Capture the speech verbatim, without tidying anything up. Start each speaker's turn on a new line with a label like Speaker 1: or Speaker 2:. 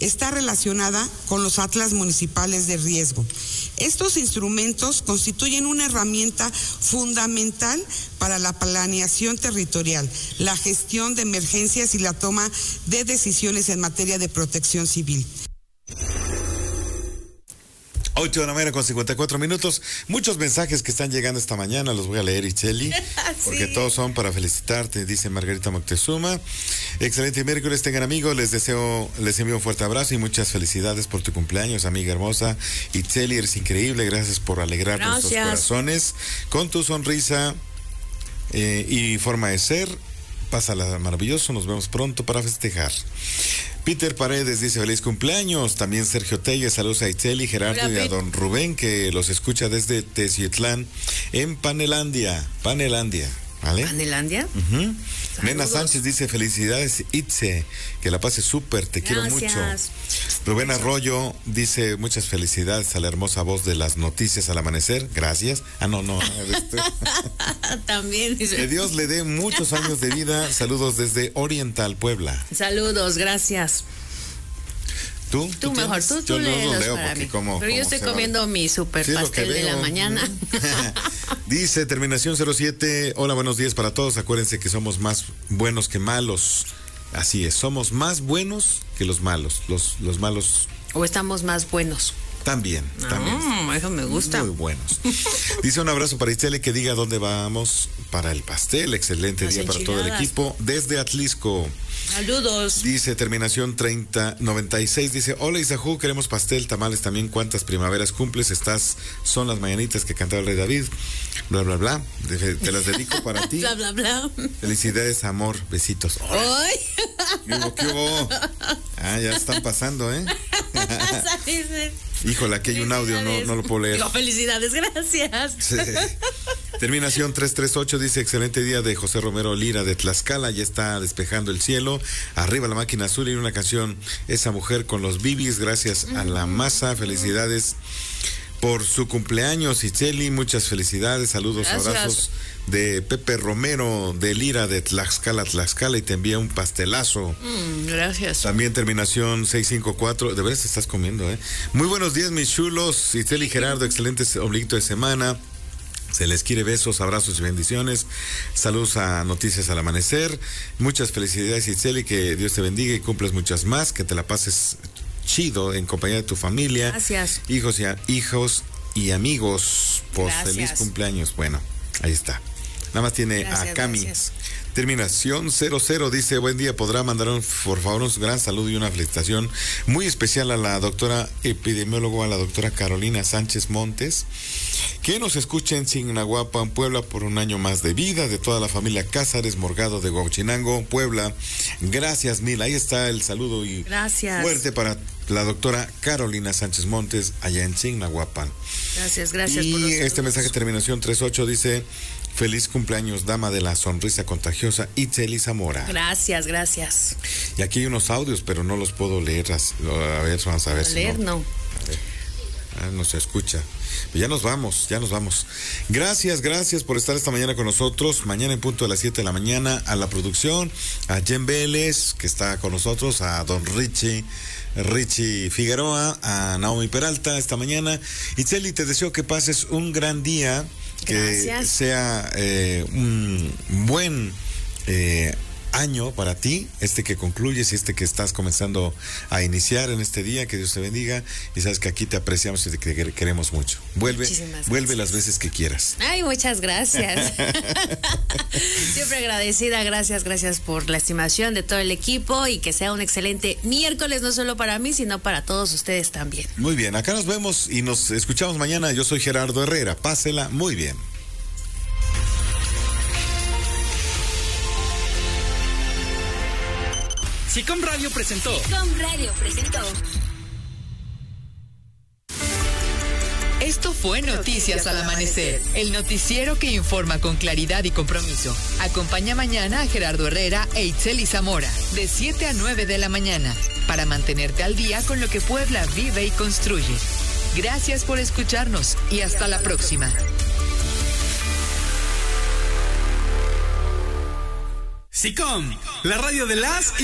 Speaker 1: está relacionada con los atlas municipales de riesgo. Estos instrumentos constituyen una herramienta fundamental para la planeación territorial, la gestión de emergencias y la toma de decisiones en materia de protección civil.
Speaker 2: ocho de la mañana con cincuenta y cuatro minutos. Muchos mensajes que están llegando esta mañana, los voy a leer, Itzel, sí. Porque todos son para felicitarte, dice Margarita Moctezuma. Excelente miércoles, tengan amigos, les deseo, les envío un fuerte abrazo y muchas felicidades por tu cumpleaños, amiga hermosa. Itzel, eres increíble, gracias por alegrar gracias. nuestros corazones con tu sonrisa eh, y forma de ser. Pásala maravilloso, nos vemos pronto para festejar. Peter Paredes dice feliz cumpleaños. También Sergio Telles, saludos a Itzel, Gerardo y a don Rubén, que los escucha desde Teciutlán en Panelandia. Panelandia, ¿vale?
Speaker 3: ¿Panelandia?
Speaker 2: Uh-huh. Nena Sánchez dice felicidades, Itze, que la pases súper, te
Speaker 3: Gracias.
Speaker 2: quiero mucho. Rubén Arroyo dice muchas felicidades a la hermosa voz de las noticias al amanecer. Gracias. Ah, no, no. Este.
Speaker 3: También dice.
Speaker 2: Que Dios le dé muchos años de vida. Saludos desde Oriental, Puebla.
Speaker 3: Saludos, gracias.
Speaker 2: ¿Tú?
Speaker 3: Tú, ¿Tú mejor, tú, tú
Speaker 2: yo no lo leo
Speaker 3: para
Speaker 2: porque
Speaker 3: mí.
Speaker 2: como,
Speaker 3: Pero yo estoy comiendo va. mi super sí, pastel de la mañana.
Speaker 2: Dice terminación cero siete, hola, buenos días para todos. Acuérdense que somos más buenos que malos. Así es, somos más buenos que los malos. Los, los malos.
Speaker 3: O estamos más buenos.
Speaker 2: También, también.
Speaker 3: Mm, eso me gusta.
Speaker 2: Muy buenos. Dice un abrazo para Itzel, que diga dónde vamos para el pastel. Excelente Las día para todo el equipo. Desde Atlisco.
Speaker 3: Saludos.
Speaker 2: Dice terminación treinta noventa y seis. Dice, hola Isajú, queremos pastel, tamales también. ¿Cuántas primaveras cumples? Estas son las mañanitas que cantaba el rey David. Bla, bla, bla. Te las dedico para ti.
Speaker 3: Bla, bla, bla.
Speaker 2: Felicidades, amor. Besitos.
Speaker 3: ¡Ay!
Speaker 2: ¿Qué hubo, qué hubo? Ah, ya están pasando, ¿eh? Híjole, aquí hay un audio, no, no lo puedo leer.
Speaker 3: Digo, felicidades, gracias.
Speaker 2: Sí. Terminación tres treinta y ocho dice, excelente día de José Romero Lira de Tlaxcala, ya está despejando el cielo, arriba la máquina azul y una canción, esa mujer con los bibis, gracias a la masa, felicidades por su cumpleaños, Itzeli, muchas felicidades, saludos, gracias. Abrazos de Pepe Romero de Lira de Tlaxcala, Tlaxcala, y te envía un pastelazo.
Speaker 3: Mm, gracias.
Speaker 2: También terminación seiscientos cincuenta y cuatro, de veras estás comiendo, ¿eh? Muy buenos días, mis chulos, Itzeli y Gerardo, excelente ombliguito de semana. Se les quiere, besos, abrazos y bendiciones. Saludos a Noticias al Amanecer. Muchas felicidades, Itzeli, que Dios te bendiga y cumplas muchas más, que te la pases chido en compañía de tu familia.
Speaker 3: Gracias.
Speaker 2: Hijos y, a, hijos y amigos, por
Speaker 3: gracias.
Speaker 2: Feliz cumpleaños. Bueno, ahí está. Nada más tiene gracias, a Cami. Gracias. Terminación cero cero dice, buen día, podrá mandar un, por favor un gran saludo y una felicitación muy especial a la doctora epidemióloga, a la doctora Carolina Sánchez Montes, que nos escucha en Chignahuapan, Puebla, por un año más de vida, de toda la familia Cázares Morgado de Huauchinango, Puebla. Gracias mil, ahí está el saludo y
Speaker 3: gracias.
Speaker 2: Fuerte para la doctora Carolina Sánchez Montes allá en Chignahuapan.
Speaker 3: Gracias, gracias.
Speaker 2: Y
Speaker 3: por los
Speaker 2: este
Speaker 3: saludos.
Speaker 2: mensaje terminación treinta y ocho dice, feliz cumpleaños, dama de la sonrisa contagiosa, Itzeli Zamora.
Speaker 3: Gracias, gracias.
Speaker 2: Y aquí hay unos audios, pero no los puedo leer. A ver, vamos a ver. Si
Speaker 3: leer,
Speaker 2: no.
Speaker 3: no.
Speaker 2: A ver. Ah, no se escucha. Pero ya nos vamos, ya nos vamos. Gracias, gracias por estar esta mañana con nosotros. Mañana en punto de las siete de la mañana a la producción, a Jen Vélez, que está con nosotros, a don Richie, Richie Figueroa, a Naomi Peralta esta mañana. Itzeli, te deseo que pases un gran día, que
Speaker 3: gracias.
Speaker 2: sea eh, un buen eh, año para ti, este que concluyes y este que estás comenzando a iniciar en este día, que Dios te bendiga, y sabes que aquí te apreciamos y te queremos mucho. Vuelve, vuelve las veces que quieras.
Speaker 3: Ay, muchas gracias. Siempre agradecida, gracias, gracias por la estimación de todo el equipo y que sea un excelente miércoles, no solo para mí, sino para todos ustedes también.
Speaker 2: Muy bien, acá nos vemos y nos escuchamos mañana. Yo soy Gerardo Herrera, pásela muy bien.
Speaker 4: Sicom Radio presentó.
Speaker 5: Sicom Radio presentó.
Speaker 6: Esto fue Noticias al Amanecer, el noticiero que informa con claridad y compromiso. Acompaña mañana a Gerardo Herrera e Itzeli Zamora, de siete a nueve de la mañana, para mantenerte al día con lo que Puebla vive y construye. Gracias por escucharnos y hasta la próxima.
Speaker 4: Sicom, la radio de las